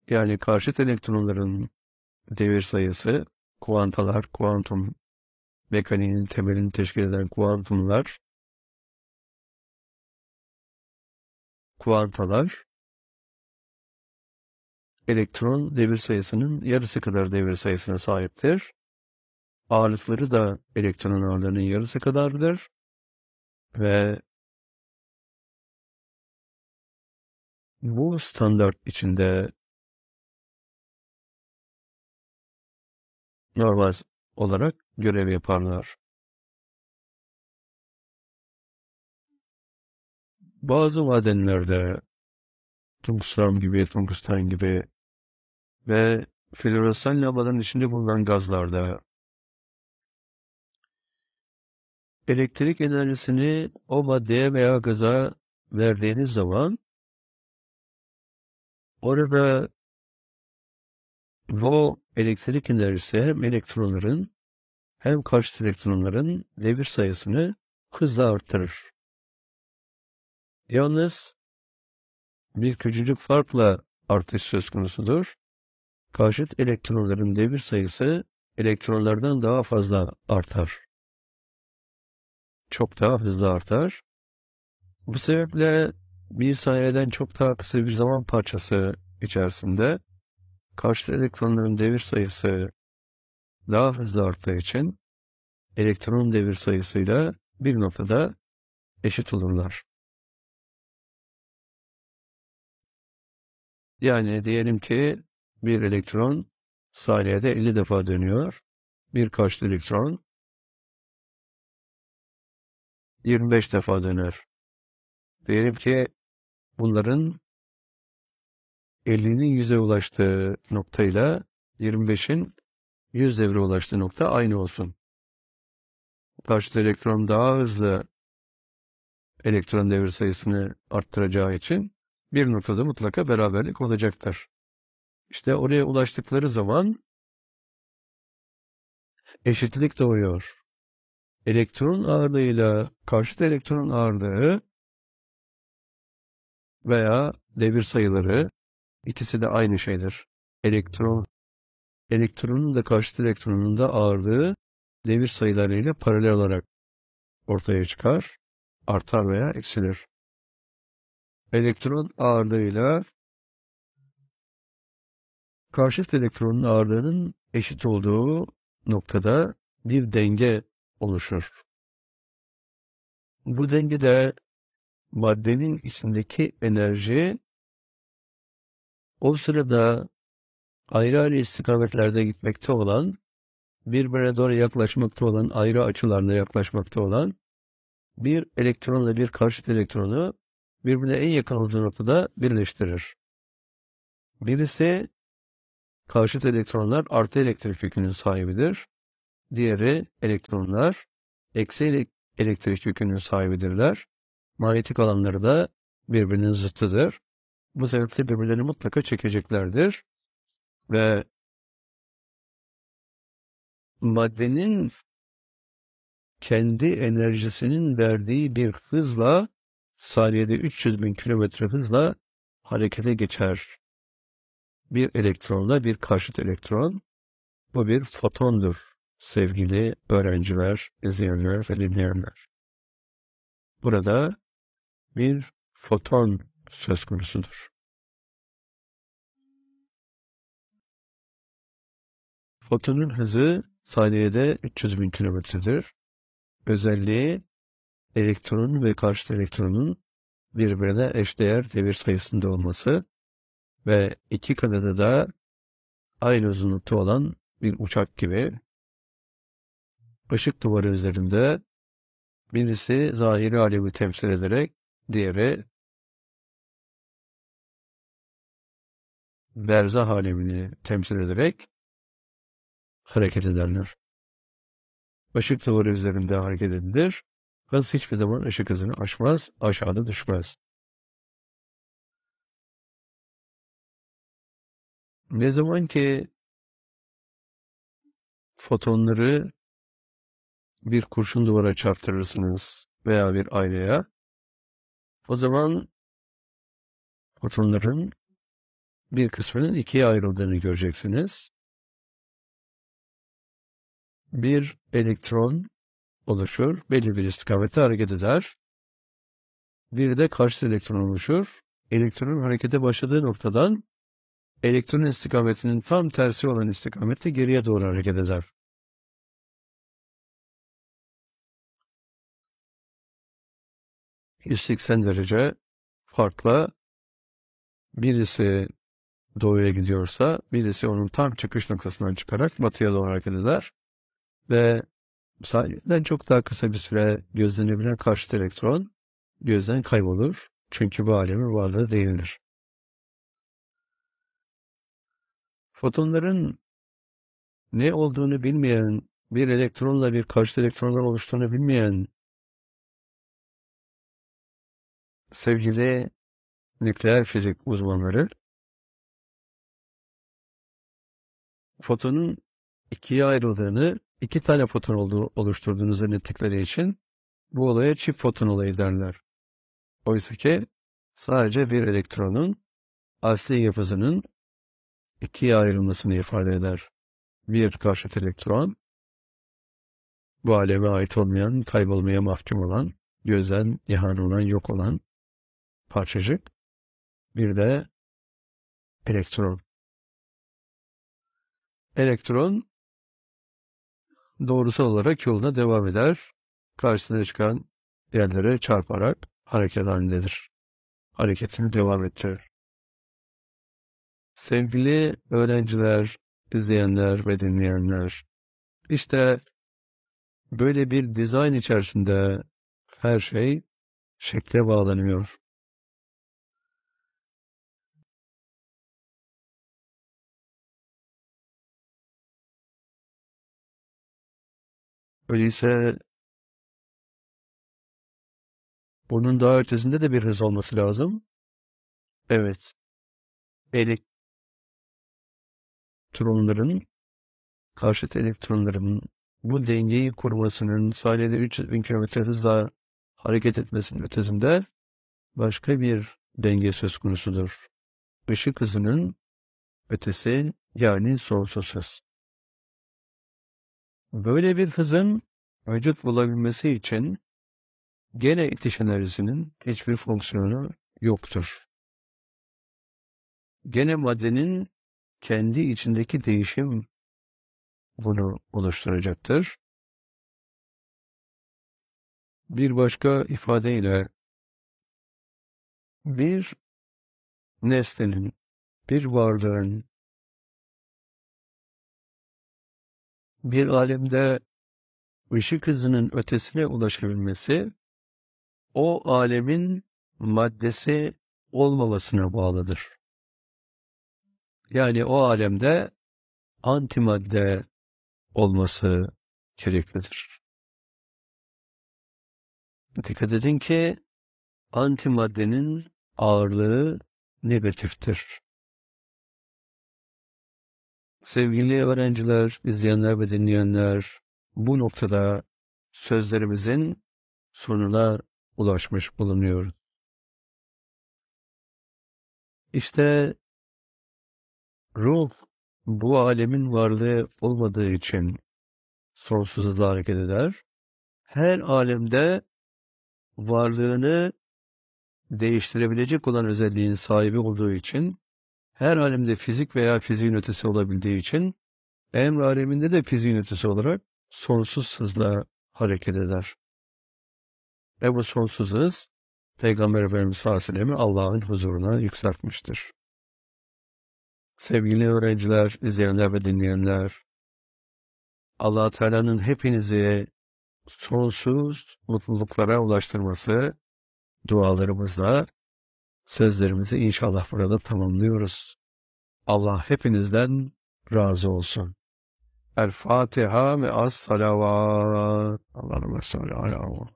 Yani karşıt elektronların devir sayısı, kuantalar, kuantum mekaniğinin temelini teşkil eden kuantalar, elektron devir sayısının yarısı kadar devir sayısına sahiptir. Ağırlıkları da elektron ağırlığının yarısı kadardır. Ve bu standart içinde normal olarak görev yaparlar. Bazı madenlerde tungsten gibi ve floresan lambaların içinde bulunan gazlarda elektrik enerjisini o maddeye veya gaza verdiğiniz zaman orada bu elektrik enerjisi hem elektronların hem karşıt elektronların devir sayısını hızla artırır. Yalnız bir küçücük farkla artış söz konusudur. Karşıt elektronların devir sayısı elektronlardan daha fazla artar. Çok daha hızlı artar. Bu sebeple bir saniyeden çok daha kısa bir zaman parçası içerisinde karşıt elektronların devir sayısı daha hızlı arttığı için elektron devir sayısıyla bir noktada eşit olurlar. Yani diyelim ki bir elektron saniyede 50 defa dönüyor. Bir karşıt elektron 25 defa döner. Diyelim ki bunların 50'nin 100'e ulaştığı noktayla 25'in 100 devre ulaştığı nokta aynı olsun. Karşıt elektron daha hızlı elektron devir sayısını arttıracağı için bir noktada mutlaka beraberlik olacaktır. İşte oraya ulaştıkları zaman eşitlik doğuyor. Elektron ağırlığıyla karşıt elektron ağırlığı veya devir sayıları ikisi de aynı şeydir. Elektronun da karşıt elektronun da ağırlığı devir sayılarıyla paralel olarak ortaya çıkar, artar veya eksilir. Elektron ağırlığıyla karşıt elektronun ağırlığının eşit olduğu noktada bir denge oluşur. Bu dengede maddenin içindeki enerji o sırada ayrı ayrı istikametlerde gitmekte olan, birbirine doğru yaklaşmakta olan, ayrı açılarla yaklaşmakta olan bir elektronla bir karşıt elektronu birbirine en yakın olduğu noktada birleştirir. Birisi karşıt elektronlar artı elektrik yükünün sahibidir. Diğeri elektronlar eksi elektrik yükünün sahibidirler. Manyetik alanları da birbirinin zıttıdır. Bu sebeple birbirlerini mutlaka çekeceklerdir. Ve maddenin kendi enerjisinin verdiği bir hızla saniyede 300.000 kilometre hızla harekete geçer. Bir elektronla bir karşıt elektron. Bu bir fotondur sevgili öğrenciler, izleyenler ve dinleyenler. Burada bir foton söz konusudur. Fotonun hızı saniyede 300.000 kilometredir. Özelliği elektronun ve karşıt elektronun birbirine eşdeğer devir sayısında olması ve iki kanadı da aynı uzunlukta olan bir uçak gibi ışık duvarı üzerinde birisi zahiri alemi temsil ederek diğeri berzah alemini temsil ederek hareket ederler. Işık duvarı üzerinde hareket edilir. Hız hiçbir zaman ışık hızını aşmaz, aşağıda düşmez. Ne zaman ki fotonları bir kurşun duvara çarptırırsınız veya bir aynaya, o zaman fotonların bir kısmının ikiye ayrıldığını göreceksiniz. Bir elektron oluşur, belli bir istikamette hareket eder. Bir de karşı elektron oluşur. Elektronun harekete başladığı noktadan elektronun istikametinin tam tersi olan istikamette geriye doğru hareket eder. ...180 derece farkla birisi doğuya gidiyorsa birisi onun tam çıkış noktasından çıkarak batıya doğru hareket eder ve sahiden çok daha kısa bir süre gözlenebilen karşıt elektron gözden kaybolur. Çünkü bu alemin varlığı değildir. Fotonların ne olduğunu bilmeyen, bir elektronla bir karşıt elektrondan oluştuğunu bilmeyen sevgili nükleer fizik uzmanları fotonun ikiye ayrıldığını, iki tane foton oluşturduğunu zannettikleri için bu olaya çift foton olayı derler. Oysa ki sadece bir elektronun asli yapısının ikiye ayrılmasını ifade eder. Bir karşıt elektron, bu aleme ait olmayan, kaybolmaya mahkum olan, gözden yahan olan, yok olan parçacık. Bir de elektron. Elektron doğrusal olarak yoluna devam eder. Karşısına çıkan yerlere çarparak hareket halindedir. Hareketini devam ettirir. Sevgili öğrenciler, izleyenler ve dinleyenler, işte böyle bir dizayn içerisinde her şey şekle bağlanıyor. Öyleyse bunun daha ötesinde de bir hız olması lazım. Evet, elektronların, karşıt elektronların bu dengeyi kurmasının saniyede 300.000 kilometre hızla hareket etmesinin ötesinde başka bir denge söz konusudur. Işık hızının ötesi, yani sonsuz hız. Böyle bir hızın vücut bulabilmesi için gene itiş enerjisinin hiçbir fonksiyonu yoktur. Gene maddenin kendi içindeki değişim bunu oluşturacaktır. Bir başka ifadeyle bir nesnenin, bir varlığın bir alemde ışık hızının ötesine ulaşabilmesi o alemin maddesi olmamasına bağlıdır. Yani o alemde antimadde olması gereklidir. Dikkat edin ki antimaddenin ağırlığı negatiftir. Sevgili öğrenciler, izleyenler ve dinleyenler, bu noktada sözlerimizin sonuna ulaşmış bulunuyoruz. İşte ruh bu alemin varlığı olmadığı için sonsuz hızla hareket eder. Her alemde varlığını değiştirebilecek olan özelliğin sahibi olduğu için, her alemde fizik veya fiziğin ötesi olabildiği için, emr aleminde de fiziğin ötesi olarak sonsuz hızla hareket eder. Ve bu sonsuz hız, Peygamber Efendimiz sallallahu aleyhi ve sellem'i Allah'ın huzuruna yükseltmiştir. Sevgili öğrenciler, izleyenler ve dinleyenler, Allah Teala'nın hepinizi sonsuz mutluluklara ulaştırması dualarımızla sözlerimizi inşallah burada tamamlıyoruz. Allah hepinizden razı olsun. El Fatiha ve as-salavat. Allahümme salli ala